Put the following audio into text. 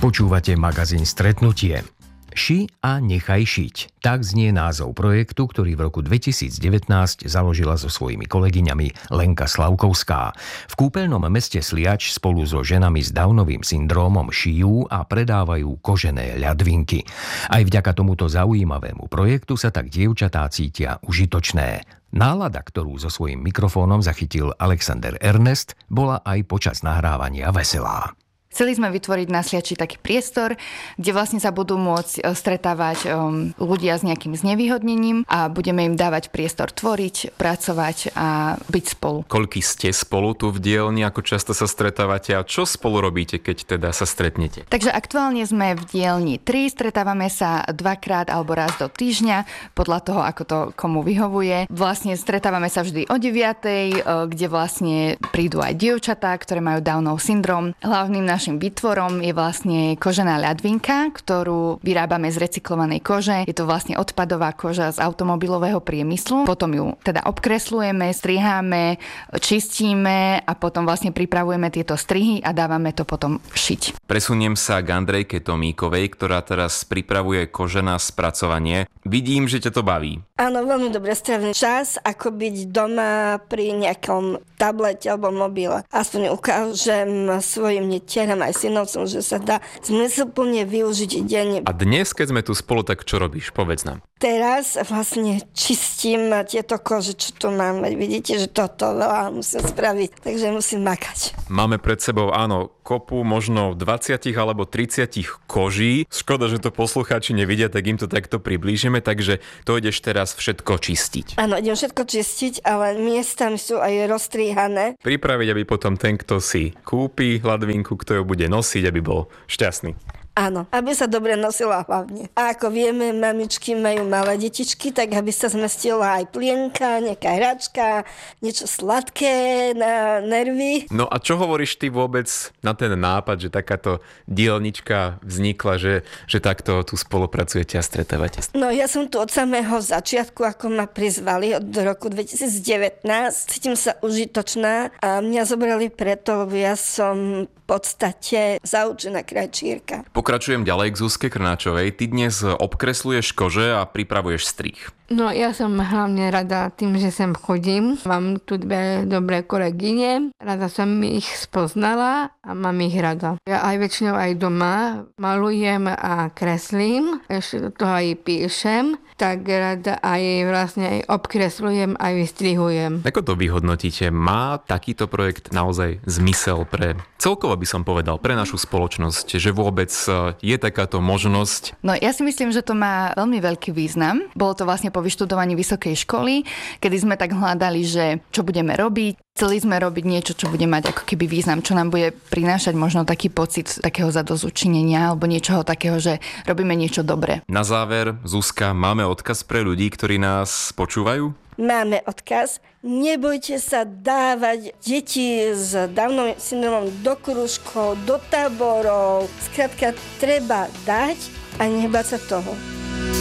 Počúvate magazín Stretnutie. Ši a nechaj šiť. Tak znie názov projektu, ktorý v roku 2019 založila so svojimi kolegyňami Lenka Slavkovská. V kúpeľnom meste Sliač spolu so ženami s Downovým syndrómom šijú a predávajú kožené ľadvinky. Aj vďaka tomuto zaujímavému projektu sa tak dievčatá cítia užitočné. Nálada, ktorú so svojím mikrofónom zachytil Alexander Ernest, bola aj počas nahrávania veselá. Chceli sme vytvoriť na Sliači taký priestor, kde vlastne sa budú môcť stretávať ľudia s nejakým znevýhodnením a budeme im dávať priestor tvoriť, pracovať a byť spolu. Koľký ste spolu tu v dielni, ako často sa stretávate a čo spolu robíte, keď teda sa stretnete? Takže aktuálne sme v dielni 3, stretávame sa 2-krát alebo raz do týždňa, podľa toho, ako to komu vyhovuje. Vlastne stretávame sa vždy o 9:00, kde vlastne prídu aj dievčatá, ktoré majú Downov syndrom. Hlavným našim výtvorom je vlastne kožená ľadvinka, ktorú vyrábame z recyklovanej kože. Je to vlastne odpadová koža z automobilového priemyslu. Potom ju teda obkreslujeme, striháme, čistíme a potom vlastne pripravujeme tieto strihy a dávame to potom šiť. Presuniem sa k Andrejke Tomíkovej, ktorá teraz pripravuje kožená spracovanie. Vidím, že ťa to baví. Áno, veľmi dobre strávim čas, ako byť doma pri nejakom tablete alebo mobile. Aspoň ukážem svojim netieram aj synovcom, že sa dá zmysluplne využiť deň. A dnes, keď sme tu spolu, tak čo robíš? Povedz nám. Teraz vlastne čistím tieto kože, čo tu mám. Vidíte, že toto veľa musím spraviť, takže musím makať. Máme pred sebou, áno, kopu možno 20 alebo 30 koží. Škoda, že to poslucháči nevidia, tak im to takto priblížime, takže to ideš teraz všetko čistiť. Áno, idem všetko čistiť, ale miestami sú aj rozstrihané. Pripraviť, aby potom ten, kto si kúpi hladvinku, kto ju bude nosiť, aby bol šťastný. Áno, aby sa dobre nosila hlavne. A ako vieme, mamičky majú malé detičky, tak aby sa zmestila aj plienka, nejaká hračka, niečo sladké na nervy. No a čo hovoríš ty vôbec na ten nápad, že takáto dielnička vznikla, že takto tu spolupracujete a stretávate? No ja som tu od samého začiatku, ako ma prizvali od roku 2019. Cítim sa užitočná a mňa zobrali preto, lebo ja som v podstate zaučená krajčírka. Pokračujem ďalej k Zuzke Krnáčovej. Ty dnes obkresluješ kože a pripravuješ strih. No ja som hlavne rada tým, že sem chodím. Mám tu dve dobré kolegyne. Rada som ich spoznala a mám ich rada. Ja aj väčšinou aj doma malujem a kreslím. Ešte do toho aj píšem. Tak rada aj vlastne aj obkreslujem, aj vystrihujem. Ako to vyhodnotíte? Má takýto projekt naozaj zmysel pre celkovo by som povedal, pre našu spoločnosť, že vôbec je takáto možnosť? No ja si myslím, že to má veľmi veľký význam. Bolo to vlastne po vyštudovaní vysokej školy, kedy sme tak hľadali, že čo budeme robiť. Chceli sme robiť niečo, čo bude mať ako keby význam, čo nám bude prinášať možno taký pocit takého zadozučinenia alebo niečoho takého, že robíme niečo dobré. Na záver, Zuzka, máme odkaz pre ľudí, ktorí nás počúvajú? Máme odkaz. Nebojte sa dávať deti s Downovým syndromom do krúžkov, do táborov. Skrátka, treba dať a nebáť sa toho.